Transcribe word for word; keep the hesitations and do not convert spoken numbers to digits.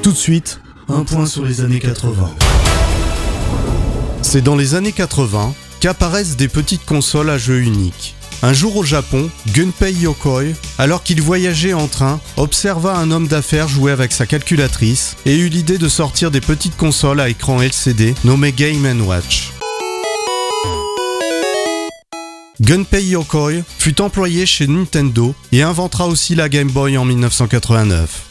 Tout de suite, un point sur les années quatre-vingts. C'est dans les années quatre-vingts qu'apparaissent des petites consoles à jeux uniques. Un jour au Japon, Gunpei Yokoi, alors qu'il voyageait en train, observa un homme d'affaires jouer avec sa calculatrice et eut l'idée de sortir des petites consoles à écran L C D nommées Game and Watch. Gunpei Yokoi fut employé chez Nintendo et inventera aussi la Game Boy en dix-neuf cent quatre-vingt-neuf.